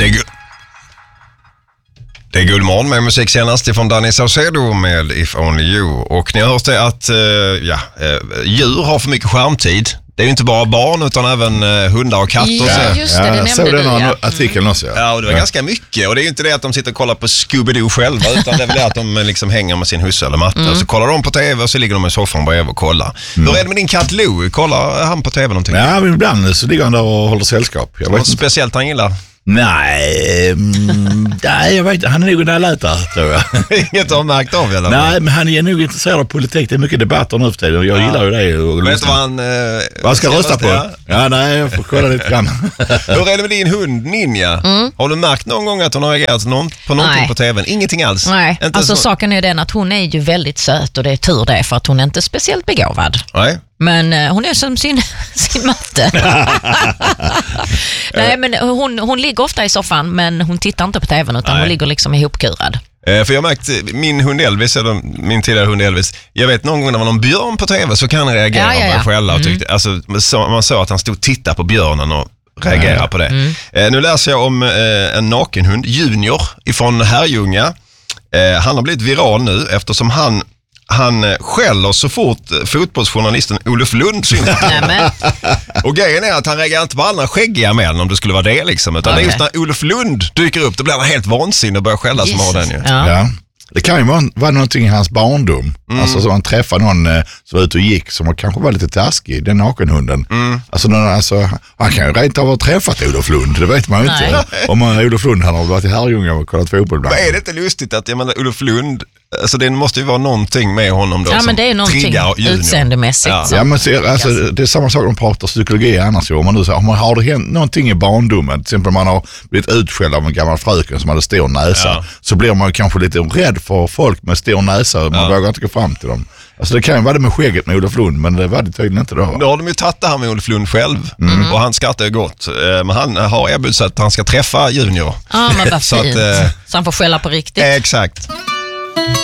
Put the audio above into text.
Det är Guldmorgon med musik senast ifrån Danny Saucedo med If Only You. Och ni har hört det att djur har för mycket skärmtid. Det är ju inte bara barn utan även hundar och katter. Ja, just det, det nämnde såg du. den artikeln också. Ja, och det var ganska mycket. Och det är ju inte det att de sitter och kollar på Scooby-Doo själva, utan det är väl det att de liksom hänger med sin husse eller matta. Så kollar de på tv och så ligger de i soffan bredvid och kollar. Hur är det med din katt Lou? Kollar han på tv någonting? Ja, men ibland så ligger han där och håller sällskap. Jag vet Något speciellt han gillar? Nej, jag vet inte. Han är nog där lätar, tror jag. Inget har märkt av eller? Nej, men han är nog intresserad av politik. Det är mycket debatter nu för tiden och jag gillar ju det. Vet du vad han ska rösta på? Ja, nej, jag får kolla lite grann. Hur är det med din hund Ninja? Har du märkt någon gång att hon har reagerat på någonting på tvn? Ingenting alls? Nej, inte alltså så... saken är den att hon är ju väldigt söt och det är tur det för att hon är inte speciellt begåvad. Nej. Men hon är som sin matte. Nej, men hon ligger ofta i soffan men hon tittar inte på tvn utan hon ligger liksom ihopkurad. För jag märkt min hund Elvis, eller min tidigare hund Elvis, jag vet någon gång när man har en björn på tv så kan han reagera på skälla och tyckte, alltså, man såg att han stod och tittade på björnen och reagera på det. Nu läser jag om en nakenhund, Junior ifrån Herrljunga. Han har blivit viral nu eftersom han skäller så fort fotbollsjournalisten Olof Lund syns. Och grejen är att han reagerar inte på alla skäggiga män om det skulle vara det liksom. Utan just när Olof Lund dyker upp då blir han helt vansinnig och börjar skälla som har den ju. Ja. Det kan ju vara någonting i hans barndom. Alltså som han träffar någon som var ute och gick som kanske var lite taskig, den nakenhunden. Alltså, han kan ju rent av ha träffat Olof Lund, det vet man ju inte. Om Olof Lund har varit i Herrljunga och kollat fotboll ibland. Men är det inte lustigt att Olof Lund, alltså det måste ju vara någonting med honom då. Ja, men det är någonting utseendemässigt. Ja, men alltså, det är samma sak om pratar psykologi annars. Om man nu säger, har det hänt någonting i barndomen, till exempel man har blivit utskälld av en gammal fröken som hade stor näsa, så blir man kanske lite rädd för folk med stor näsa. Man vågar inte gå fram till dem. Alltså det kan ju vara det med skägget med Olof Lund, men det var det tydligen inte då. Då har de ju tagit det här med Olof Lund själv och han skrattar ju gott. Men han har erbjudit att han ska träffa Junior. Ja, men vad fint. Så han får skälla på riktigt. Exakt.